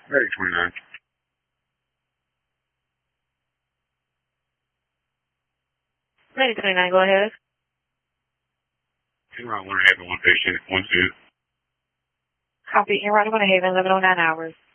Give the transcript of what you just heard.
Ready 29. Ready 29, go ahead. En route 1 Haven, 1 patient, 1 2. Copy, en route 1 Haven, 1109 hours.